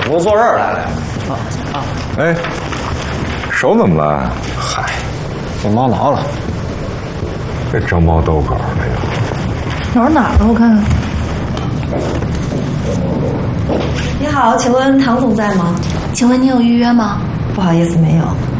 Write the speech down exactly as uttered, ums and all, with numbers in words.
不是坐这儿来的。啊啊！ 哎，手怎么了？ 嗨，被猫挠了。 这争猫逗狗的呀。 挠哪儿了？我看看。 你好，请问唐总在吗？ 请问你有预约吗？ 不好意思，没有。